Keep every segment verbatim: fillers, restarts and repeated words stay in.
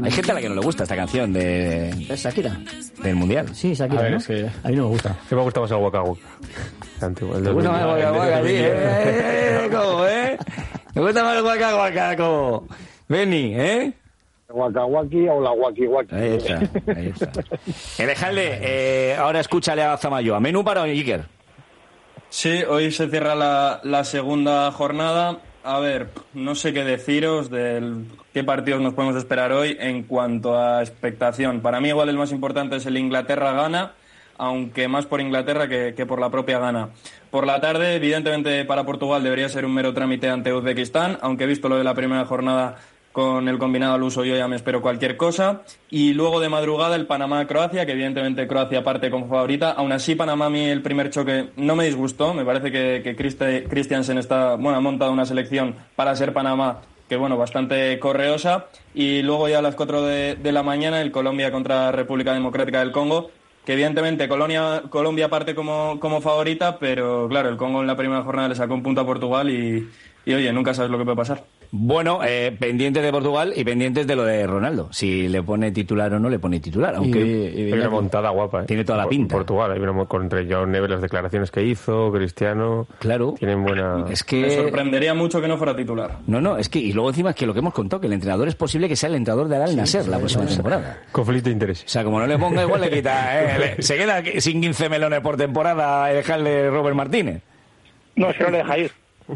Hay gente a la que no le gusta esta canción de... ¿Es Shakira? Del Mundial. Sí, Shakira, A ver, ¿no? es que- A mí no me gusta. Que me gusta más el Waka Waka. Antiguo, el ¿Te del gusta más el Mundial, Waka el Waka, del sí? Mundial. ¿Eh? ¿Eh? ¿Cómo, eh? ¿Te gusta más el Waka Waka, cómo? Beni, ¿eh? Waka Waki o la Waki Waki. Ahí está, ahí está. Alejandre, eh, ahora escúchale a Zamayo. ¿Menú para hoy, Iker? Sí, hoy se cierra la, la segunda jornada. A ver, no sé qué deciros de qué partidos nos podemos esperar hoy en cuanto a expectación. Para mí igual el más importante es el Inglaterra-Ghana, aunque más por Inglaterra que, que por la propia Ghana. Por la tarde, evidentemente para Portugal debería ser un mero trámite ante Uzbekistán, aunque visto lo de la primera jornada con el combinado al uso yo ya me espero cualquier cosa. Y luego de madrugada el Panamá-Croacia, que evidentemente Croacia parte como favorita. Aún así, Panamá a mí el primer choque no me disgustó. Me parece que, que Christe- Christiansen está, bueno, ha montado una selección para ser Panamá que, bueno, bastante correosa. Y luego ya a las cuatro de, de la mañana el Colombia contra República Democrática del Congo, que evidentemente Colonia, Colombia parte como, como favorita, pero claro, el Congo en la primera jornada le sacó un punto a Portugal y, y oye, nunca sabes lo que puede pasar. Bueno, eh, pendientes de Portugal y pendientes de lo de Ronaldo. Si le pone titular o no le pone titular. Aunque Y, y hay una montada guapa, ¿eh? Tiene toda la Por- pinta. Portugal, hay una mo- contra Joao Neves, las declaraciones que hizo, Cristiano. Claro. Tienen buena. Es Me que... sorprendería mucho que no fuera titular. No, no, es que... Y luego encima es que lo que hemos contado, que el entrenador es posible que sea el entrenador de Al Nasser la próxima temporada. Conflicto de interés. O sea, como no le ponga igual le quita... eh, le- se queda sin quince melones por temporada el dejarle Robert Martínez. No, si no le deja ir.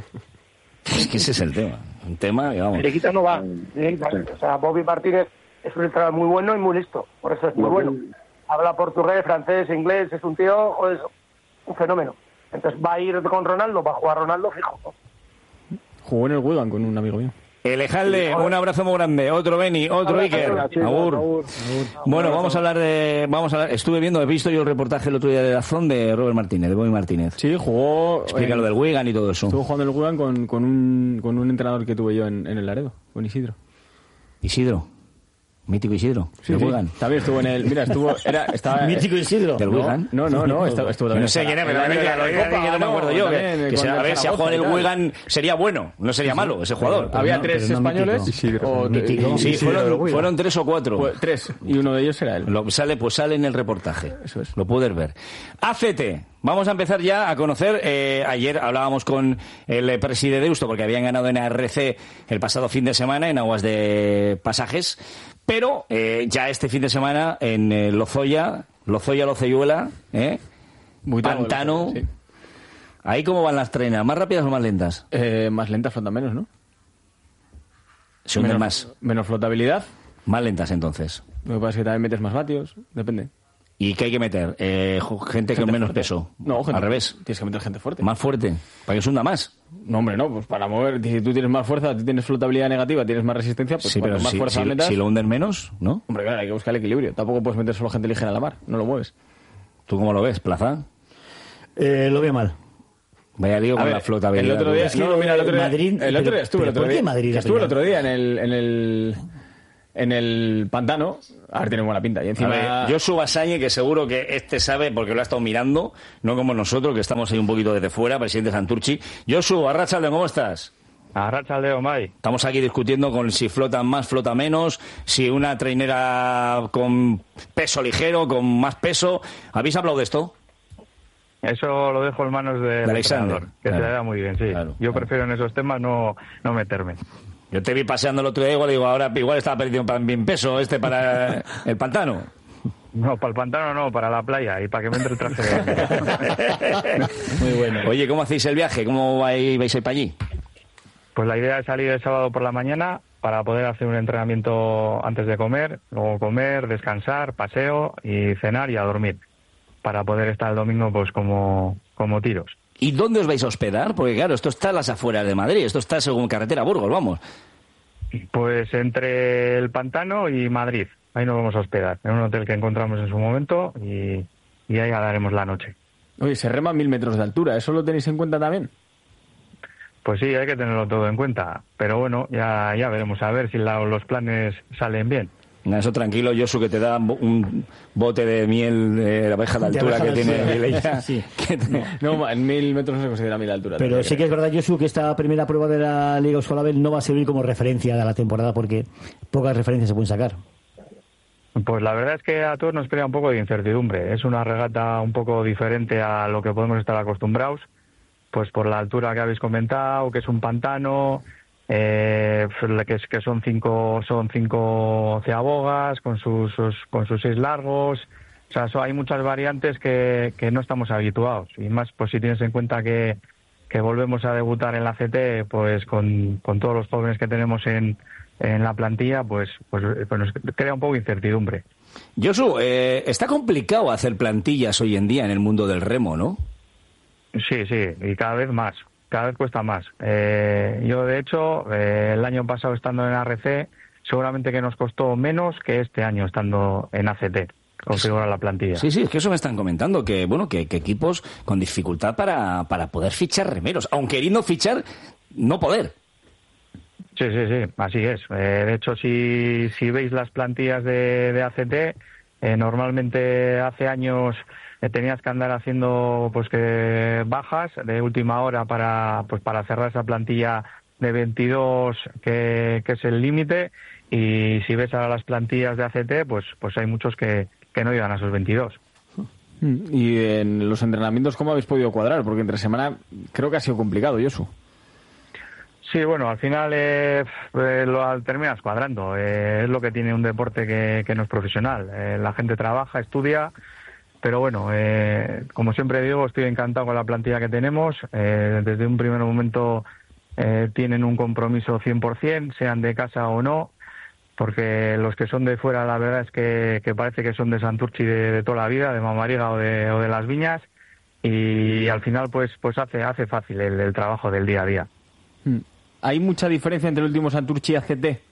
Es que ese es el tema. Un tema que vamos... Le quita no va. O sea, Bobby Martínez es un entrenador muy bueno y muy listo. Por eso es muy bueno. Habla portugués, francés, inglés. Es un tío, joder, un fenómeno. Entonces va a ir con Ronaldo, va a jugar Ronaldo fijo. Jugó en el Wigan con un amigo mío. Alejandre, un abrazo muy grande. Otro Beni, otro Iker. Agur. Bueno, vamos a hablar de... Vamos a hablar, estuve viendo, he visto yo el reportaje el otro día de Dazón de Robert Martínez, de Bobby Martínez. Sí, jugó... Explica lo en- del Wigan y todo eso. Estuvo jugando en el Wigan con, con, un, con un entrenador que tuve yo en, en el Laredo, con Isidro. Isidro. Mítico Isidro. Sí, del sí. Wigan. También estuvo en el... Mira, estuvo... Era, estaba, Mítico Isidro. ¿Del no, Wigan? No, no, no, estuvo, estuvo también. No sé quién es, pero el año de la que Recopa, no me acuerdo yo. también, Que, que con sea- a el ver, si ha jugado en el Zaragoza y tal. Wigan sería bueno, no sería malo ese jugador. Había no, tres pero no españoles. mítico. Isidro, o- mítico. Sí, Isidro del fueron, Wigan. fueron tres o cuatro. Pues tres, y uno de ellos era él. Lo, sale, pues sale en el reportaje. Eso es. Lo puedes ver. A C T. Vamos a empezar ya a conocer. Eh, ayer hablábamos con el eh, presidente de Deusto porque habían ganado en A R C el pasado fin de semana en aguas de Pasajes. Pero eh, ya este fin de semana en eh, Lozoya, Lozoya, Loceyuela, ¿eh? Buitrago, Pantano. sí. ¿Ahí cómo van las trenas? ¿Más rápidas o más lentas? Eh, más lenta flota menos, ¿no? Se hunden menos, más. menos flotabilidad. Más lentas entonces. Lo que pasa es que también metes más vatios, depende. ¿Y qué hay que meter? Eh, jo- gente con Gente menos fuerte. peso. No, gente, Al revés. Tienes que meter gente fuerte. Más fuerte. Para que se hunda más. No, hombre, no, pues para mover, si tú tienes más fuerza, tú tienes flotabilidad negativa, tienes más resistencia, pues Sí, cuanto pero más si, fuerza si- metas... si lo hunden menos, ¿no? Hombre, claro, hay que buscar el equilibrio. Tampoco puedes meter solo gente ligera en la mar, no lo mueves. ¿Tú cómo lo ves, Plaza? Eh, lo veo mal. Vaya lío A con ver, la flotabilidad. el otro día, Es que no, mira, el otro día, Madrid- el otro pero- día estuve el pero otro ¿por día, qué Madrid estuve el la otro día en el, en el, en el pantano, a ver, tiene buena pinta, y A encima... ver, Josu Basañe, que seguro que este sabe porque lo ha estado mirando, no como nosotros, que estamos ahí un poquito desde fuera, presidente Santurchi. Josu, Arrachaldeón, ¿cómo estás? Arrachaldeón, Mai. Estamos aquí discutiendo con si flotan más, flota menos, si una trainera con peso ligero, con más peso. ¿Habéis hablado de esto? Eso lo dejo en manos del De Alexander, entrenador, que claro. se le da muy bien, sí. Claro, Yo claro. prefiero en esos temas no, no meterme. Yo te vi paseando el otro día, igual digo, ahora igual estaba perdiendo también peso este para el pantano. No, para el pantano no, para la playa y para que me entre el traje de... Muy bueno. Oye, ¿cómo hacéis el viaje? ¿Cómo vais, vais a ir para allí? Pues la idea es salir el sábado por la mañana para poder hacer un entrenamiento antes de comer, luego comer, descansar, paseo y cenar y a dormir, para poder estar el domingo pues como, como tiros. ¿Y dónde os vais a hospedar? Porque claro, esto está a las afueras de Madrid, esto está según carretera Burgos, vamos. Pues entre el pantano y Madrid, ahí nos vamos a hospedar, en un hotel que encontramos en su momento y, y ahí daremos la noche. Oye, se rema a mil metros de altura, ¿eso lo tenéis en cuenta también? Pues sí, hay que tenerlo todo en cuenta, pero bueno, ya, ya veremos a ver si la- los planes salen bien. Eso tranquilo, Josu, que te da un bote de miel de la abeja de De altura abeja que de tiene altura. Vileya. Sí. Que te- No, en mil metros no se considera mil altura. Pero también, sí que es verdad, Josu, que esta primera prueba de la Liga Euskal Abel no va a servir como referencia de la temporada porque pocas referencias se pueden sacar. Pues la verdad es que a todos nos crea un poco de incertidumbre. Es una regata un poco diferente a lo que podemos estar acostumbrados, pues por la altura que habéis comentado, que es un pantano, eh, que, es, que son cinco son cinco ceabogas con sus, sus con sus seis largos. O sea, so, hay muchas variantes que, que no estamos habituados. Y más, pues si tienes en cuenta que, que volvemos a debutar en la C T, pues con, con todos los jóvenes que tenemos en en la plantilla, pues, pues, pues nos crea un poco de incertidumbre. Josu, eh, está complicado hacer plantillas hoy en día en el mundo del remo, ¿no? Sí, sí, y cada vez más, cada vez cuesta más. Eh, yo, de hecho, eh, el año pasado estando en A R C, seguramente que nos costó menos que este año estando en A C T, configurar la plantilla. Sí, sí, es que eso me están comentando, que bueno, que, que equipos con dificultad para, para poder fichar remeros, aun queriendo fichar, no poder. Sí, sí, sí, así es. Eh, de hecho, si, si veis las plantillas de, de A C T, eh, normalmente hace años eh, tenías que andar haciendo pues que bajas de última hora para pues para cerrar esa plantilla de veintidós que, que es el límite, y si ves ahora las plantillas de A C T, pues pues hay muchos que, que no llegan a esos veintidós. Y en los entrenamientos, ¿cómo habéis podido cuadrar? Porque entre semana creo que ha sido complicado, Josu. Sí, bueno, al final eh, eh, lo terminas cuadrando. Eh, es lo que tiene un deporte que, que no es profesional. Eh, la gente trabaja, estudia, pero bueno, eh, como siempre digo, estoy encantado con la plantilla que tenemos. Eh, desde un primer momento eh, tienen un compromiso cien por ciento, sean de casa o no, porque los que son de fuera, la verdad es que, que parece que son de Santurchi de, de toda la vida, de Mamariga o de, o de Las Viñas, y al final pues pues hace hace fácil el, el trabajo del día a día. ¿Hay mucha diferencia entre el último Santurchi y A C T?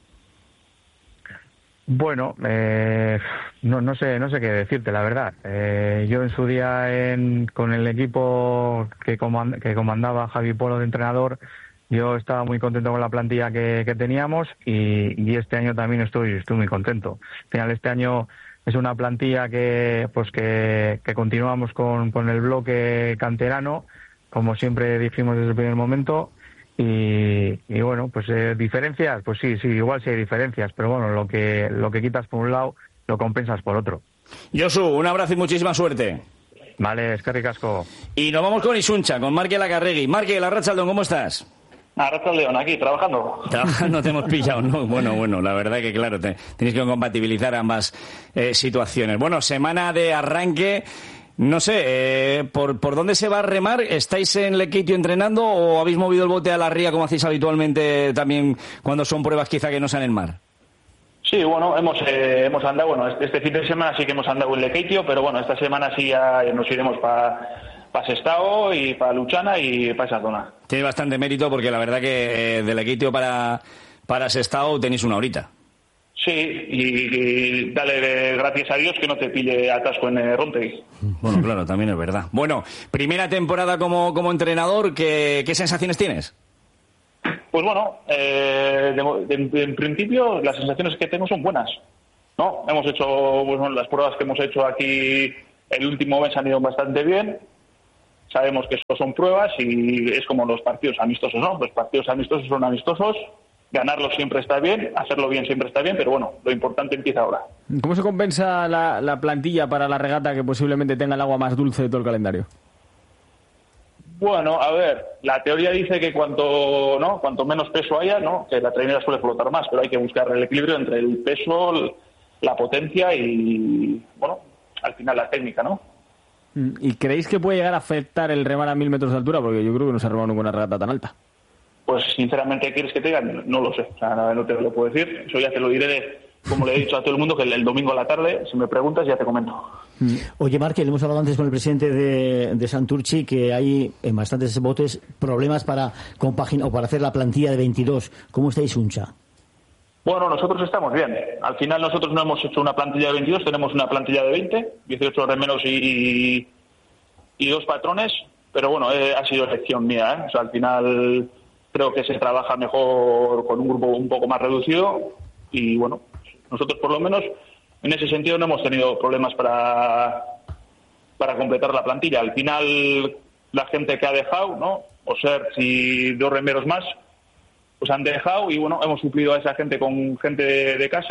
Bueno, eh, no, no sé no sé qué decirte, la verdad. Eh, yo en su día en, con el equipo que, comand, que comandaba Javi Polo de entrenador, yo estaba muy contento con la plantilla que, que teníamos, y, y este año también estoy estoy muy contento. Al final, este año es una plantilla que pues que, que continuamos con, con el bloque canterano, como siempre dijimos desde el primer momento. Y, y bueno, pues eh, diferencias, pues sí, sí, igual sí hay diferencias, pero bueno, lo que lo que quitas por un lado, lo compensas por otro. Josu, un abrazo y muchísima suerte. Vale, es que ricasco. Y nos vamos con Isuncha, con Marque Lacarregui. Marque, Larrachaldón, ¿cómo estás? Arratsaldeon, aquí, trabajando. No te hemos pillado, ¿no? Bueno, bueno, la verdad que claro, te, tenéis que compatibilizar ambas eh, situaciones. Bueno, semana de arranque. No sé, eh, ¿por, ¿por dónde se va a remar? ¿Estáis en Lekeitio entrenando o habéis movido el bote a la ría como hacéis habitualmente también cuando son pruebas quizá que no sean en mar? Sí, bueno, hemos eh, hemos andado, bueno, este, este fin de semana sí que hemos andado en Lekeitio, pero bueno, esta semana sí ya nos iremos para pa Sestao y para Luchana y para esa zona. Tiene bastante mérito porque la verdad que eh, de Lekeitio para, para Sestao tenéis una horita. Sí, y, y dale gracias a Dios que no te pille atasco en eh, Rontegui. Bueno, claro, también es verdad. Bueno, primera temporada como, como entrenador, ¿qué, ¿qué sensaciones tienes? Pues bueno, eh, de, de, en principio las sensaciones que tengo son buenas, ¿no? Hemos hecho, pues, bueno, las pruebas que hemos hecho aquí el último mes han ido bastante bien. Sabemos que eso son pruebas y es como los partidos amistosos, ¿no? Los partidos amistosos son amistosos. Ganarlo siempre está bien, hacerlo bien siempre está bien, pero bueno, lo importante empieza ahora. ¿Cómo se compensa la, la plantilla para la regata que posiblemente tenga el agua más dulce de todo el calendario? Bueno, a ver, la teoría dice que cuanto no, cuanto menos peso haya, no, que la trainera suele flotar más, pero hay que buscar el equilibrio entre el peso, la potencia y, bueno, al final la técnica, ¿no? ¿Y creéis que puede llegar a afectar el remar a mil metros de altura? Porque yo creo que no se ha remado ninguna regata tan alta. Pues sinceramente, ¿quieres que te diga? No lo sé, o sea, no te lo puedo decir. Eso ya te lo diré, de, como le he dicho a todo el mundo, que el, el domingo a la tarde, si me preguntas, ya te comento. Oye, Marque, le hemos hablado antes con el presidente de, de Santurchi que hay en bastantes botes problemas para compaginar o para hacer la plantilla de veintidós. ¿Cómo estáis, Uncha? Bueno, nosotros estamos bien. Al final nosotros no hemos hecho una plantilla de veintidós, tenemos una plantilla de veinte, dieciocho remeros y, y, y dos patrones, pero bueno, eh, ha sido elección mía, ¿eh? O sea, al final creo que se trabaja mejor con un grupo un poco más reducido y bueno, nosotros por lo menos en ese sentido no hemos tenido problemas para para completar la plantilla. Al final la gente que ha dejado, ¿no? O sea, si dos remeros más, pues han dejado y bueno, hemos suplido a esa gente con gente de, de casa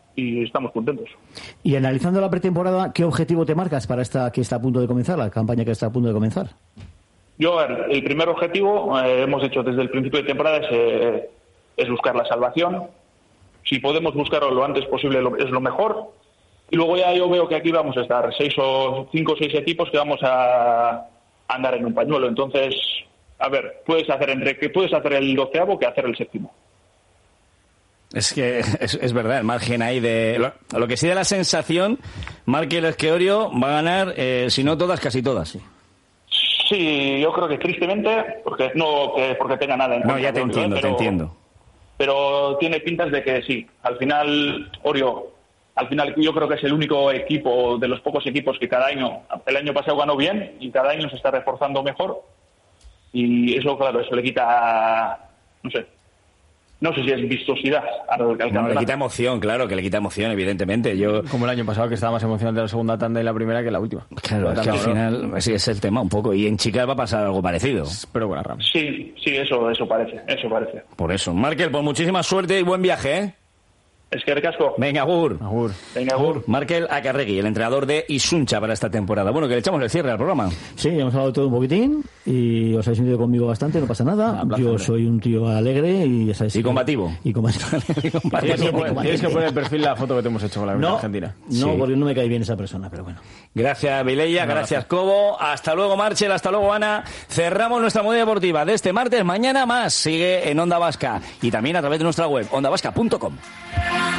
y estamos contentos. Y analizando la pretemporada, ¿qué objetivo te marcas para esta que está a punto de comenzar, la campaña que está a punto de comenzar? Yo, a ver, el primer objetivo, eh, hemos dicho desde el principio de temporada, es, eh, es buscar la salvación. Si podemos buscarlo lo antes posible lo, es lo mejor. Y luego ya yo veo que aquí vamos a estar seis o cinco o seis equipos que vamos a andar en un pañuelo. Entonces, a ver, puedes hacer entre que puedes hacer el doceavo que hacer el séptimo. Es que es, es verdad, el margen ahí de... Lo, lo que sí da la sensación, Markel Esqueorio va a ganar, eh, si no todas, casi todas. Sí. Sí, yo creo que tristemente, porque no que porque tenga nada en contra. No, ya te entiendo, pero, te entiendo. Pero tiene pintas de que sí. Al final, Orio, al final yo creo que es el único equipo, de los pocos equipos que cada año, el año pasado ganó bien y cada año se está reforzando mejor. Y eso, claro, eso le quita, no sé, no sé si es vistosidad al, al campeonato. No, le quita emoción, claro, que le quita emoción, evidentemente. Yo... Como el año pasado, que estaba más emocionante la segunda tanda y la primera que la última. Claro, es que al final, sí, es el tema un poco. Y en Chicas va a pasar algo parecido. Pero buena rama. Sí, sí, eso, eso parece, eso parece. Por eso. Markel, pues muchísima suerte y buen viaje, ¿eh? Es que recasco. Venga, agur. Agur. Venga, agur. Markel Acarregui, el entrenador de Isuncha para esta temporada. Bueno, que le echamos el cierre al programa. Sí, hemos hablado de todo un poquitín y os habéis sentido conmigo bastante, no pasa nada. Plaza, Yo hombre. soy un tío alegre y ya sabéis. Y combativo. Y combativo. Tienes que poner- tienes que poner en perfil la foto que te hemos hecho con la No, Argentina. no, Sí. porque no me cae bien esa persona, pero bueno. Gracias, Vilella. Gracias, Cobo. Hasta luego, Marchel. Hasta luego, Ana. Cerramos nuestra modalidad deportiva de este martes. Mañana más. Sigue en Onda Vasca y también a través de nuestra web, onda vasca punto com.